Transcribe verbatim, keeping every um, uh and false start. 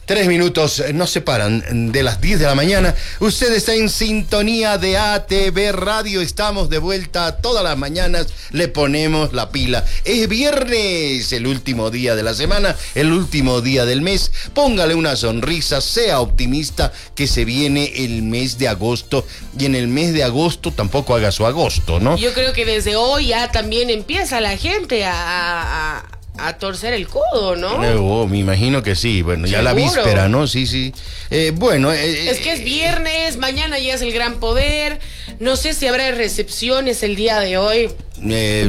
Tres minutos nos separan de las diez de la mañana. Usted está en sintonía de A T V Radio. Estamos de vuelta todas las mañanas. Le ponemos la pila. Es viernes, el último día de la semana, el último día del mes. Póngale una sonrisa, sea optimista, que se viene el mes de agosto. Y en el mes de agosto tampoco haga su agosto, ¿no? Yo creo que desde hoy ya también empieza la gente a... a... a torcer el codo, ¿no? Oh, me imagino que sí. Bueno, ya ¿Seguro? La víspera, ¿no? Sí, sí. Eh, bueno. Eh, es que es viernes, mañana ya es el gran poder. No sé si habrá recepciones el día de hoy. Eh,